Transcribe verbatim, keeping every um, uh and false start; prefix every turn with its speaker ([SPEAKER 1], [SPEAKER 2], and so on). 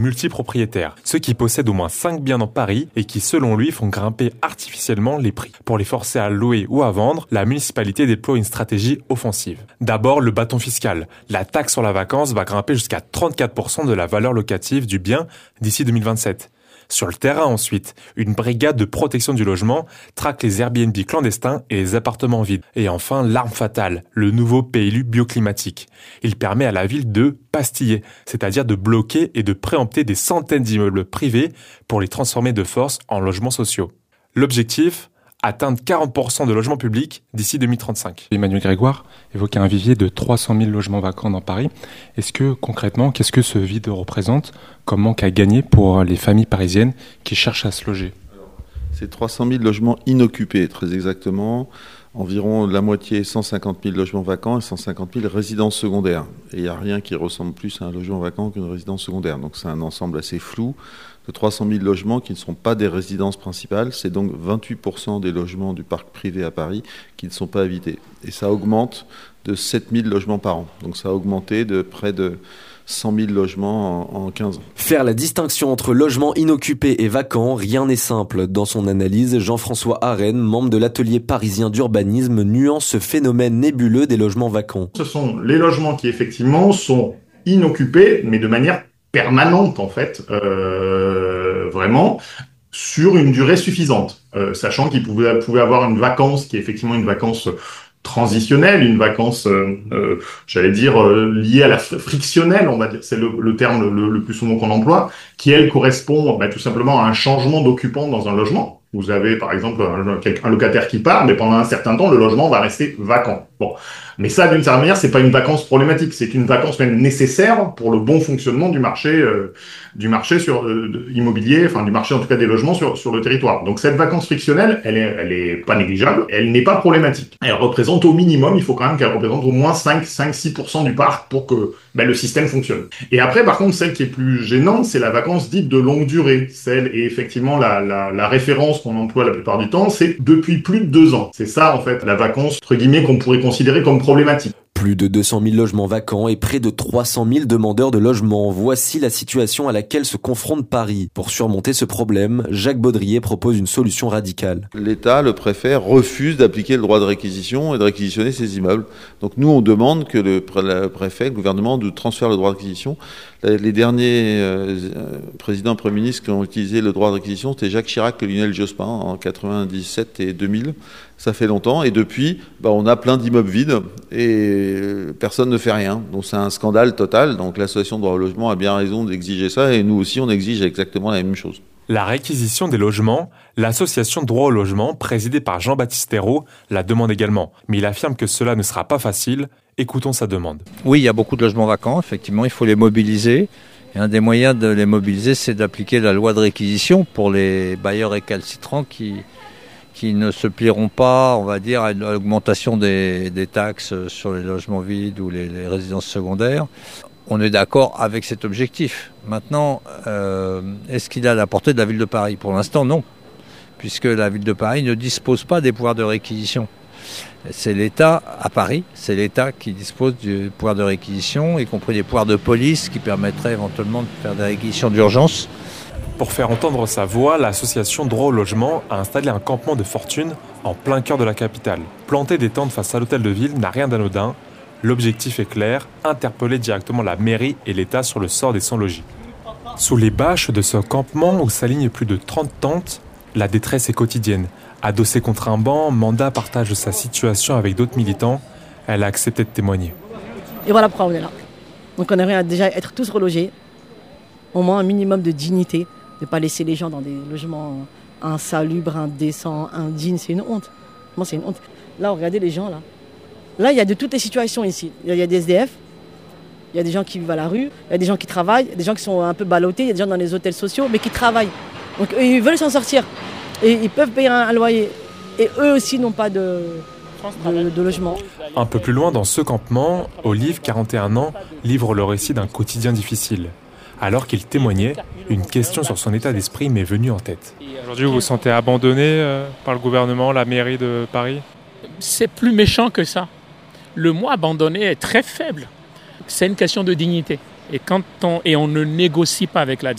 [SPEAKER 1] multipropriétaires, ceux qui possèdent au moins cinq biens dans Paris et qui, selon lui, font grimper artificiellement les prix. Pour les forcer à louer ou à vendre, la municipalité déploie une stratégie offensive. D'abord, le bâton fiscal. La taxe sur la vacance va grimper jusqu'à trente-quatre pour cent de la valeur locative du bien d'ici deux mille vingt-sept. Sur le terrain ensuite, une brigade de protection du logement traque les Airbnb clandestins et les appartements vides. Et enfin, l'arme fatale, le nouveau P L U bioclimatique. Il permet à la ville de pastiller, c'est-à-dire de bloquer et de préempter des centaines d'immeubles privés pour les transformer de force en logements sociaux. L'objectif ? Atteindre quarante pour cent de logements publics d'ici deux mille trente-cinq.
[SPEAKER 2] Emmanuel Grégoire évoquait un vivier de trois cent mille logements vacants dans Paris. Est-ce que, concrètement, qu'est-ce que ce vide représente comme manque à gagner pour les familles parisiennes qui cherchent à se loger ?
[SPEAKER 3] C'est trois cent mille logements inoccupés, très exactement. Environ la moitié, cent cinquante mille logements vacants et cent cinquante mille résidences secondaires. Et il n'y a rien qui ressemble plus à un logement vacant qu'une résidence secondaire. Donc c'est un ensemble assez flou de trois cent mille logements qui ne sont pas des résidences principales. C'est donc vingt-huit pour cent des logements du parc privé à Paris qui ne sont pas habités. Et ça augmente de sept mille logements par an. Donc ça a augmenté de près de cent mille logements en, en quinze ans.
[SPEAKER 4] Faire la distinction entre logements inoccupés et vacants, rien n'est simple. Dans son analyse, Jean-François Arène, membre de l'atelier parisien d'urbanisme, nuance ce phénomène nébuleux des logements vacants.
[SPEAKER 5] Ce sont les logements qui effectivement sont inoccupés, mais de manière permanente en fait, euh, vraiment, sur une durée suffisante. Euh, sachant qu'il pouvait, pouvait avoir une vacance qui est effectivement une vacance transitionnelle, une vacance, euh, euh, j'allais dire, euh, liée à la frictionnelle, on va dire, c'est le, le terme le, le plus souvent qu'on emploie, qui elle correspond bah, tout simplement à un changement d'occupant dans un logement. Vous avez par exemple un, un locataire qui part, mais pendant un certain temps, le logement va rester vacant. Bon, mais ça, d'une certaine manière, c'est pas une vacance problématique, c'est une vacance même nécessaire pour le bon fonctionnement du marché, euh, du marché sur euh, immobilier, enfin du marché en tout cas des logements sur sur le territoire. Donc cette vacance frictionnelle, elle est elle est pas négligeable, elle n'est pas problématique. Elle représente au minimum, il faut quand même qu'elle représente au moins cinq, six pour cent du parc pour que ben, le système fonctionne. Et après, par contre, celle qui est plus gênante, c'est la vacance dite de longue durée. Celle et effectivement la la, la référence qu'on emploie la plupart du temps, c'est depuis plus de deux ans. C'est ça, en fait, la vacance, entre guillemets, qu'on pourrait considérer comme problématique.
[SPEAKER 4] Plus de deux cent mille logements vacants et près de trois cent mille demandeurs de logement. Voici la situation à laquelle se confronte Paris. Pour surmonter ce problème, Jacques Baudrier propose une solution radicale.
[SPEAKER 3] L'État, le préfet, refuse d'appliquer le droit de réquisition et de réquisitionner ces immeubles. Donc nous, on demande que le préfet, le gouvernement, de transfère le droit de réquisition. Les derniers euh, présidents, premiers ministres qui ont utilisé le droit de réquisition, c'était Jacques Chirac et Lionel Jospin en quatre-vingt-dix-sept et deux mille. Ça fait longtemps. Et depuis, bah, on a plein d'immeubles vides et personne ne fait rien. Donc c'est un scandale total. Donc l'association de droit au logement a bien raison d'exiger ça. Et nous aussi, on exige exactement la même chose.
[SPEAKER 1] La réquisition des logements, l'association Droit au logement, présidée par Jean-Baptiste Ayrault, la demande également. Mais il affirme que cela ne sera pas facile. Écoutons sa demande.
[SPEAKER 6] Oui, il y a beaucoup de logements vacants. Effectivement, il faut les mobiliser. Et un des moyens de les mobiliser, c'est d'appliquer la loi de réquisition pour les bailleurs récalcitrants qui, qui ne se plieront pas, on va dire, à l'augmentation des, des taxes sur les logements vides ou les, les résidences secondaires. On est d'accord avec cet objectif. Maintenant, euh, est-ce qu'il a à la portée de la ville de Paris ? Pour l'instant, non, puisque la ville de Paris ne dispose pas des pouvoirs de réquisition. C'est l'État, à Paris, c'est l'État qui dispose du pouvoir de réquisition, y compris des pouvoirs de police qui permettraient éventuellement de faire des réquisitions d'urgence.
[SPEAKER 1] Pour faire entendre sa voix, l'association Droit au logement a installé un campement de fortune en plein cœur de la capitale. Planter des tentes face à l'hôtel de ville n'a rien d'anodin. L'objectif est clair, interpeller directement la mairie et l'État sur le sort des sans-logis. Sous les bâches de ce campement où s'alignent plus de trente tentes, la détresse est quotidienne. Adossée contre un banc, Manda partage sa situation avec d'autres militants. Elle a accepté de témoigner.
[SPEAKER 7] Et voilà pourquoi on est là. Donc on aimerait déjà être tous relogés, au moins un minimum de dignité, de ne pas laisser les gens dans des logements insalubres, indécents, indignes. C'est une honte. Moi, c'est une honte. Là, regardez les gens, là. Là, il y a de toutes les situations ici. Il y a des S D F, il y a des gens qui vivent à la rue, il y a des gens qui travaillent, il y a des gens qui sont un peu ballottés, il y a des gens dans les hôtels sociaux, mais qui travaillent. Donc eux, ils veulent s'en sortir. Et ils peuvent payer un, un loyer. Et eux aussi n'ont pas de, de, de logement.
[SPEAKER 1] Un peu plus loin dans ce campement, Olive, quarante et un ans, livre le récit d'un quotidien difficile. Alors qu'il témoignait, une question sur son état d'esprit m'est venue en tête.
[SPEAKER 2] Aujourd'hui, vous vous sentez abandonné euh, par le gouvernement, la mairie de Paris ?
[SPEAKER 8] C'est plus méchant que ça. Le mot abandonné est très faible. C'est une question de dignité. Et, quand on, et on ne négocie pas avec la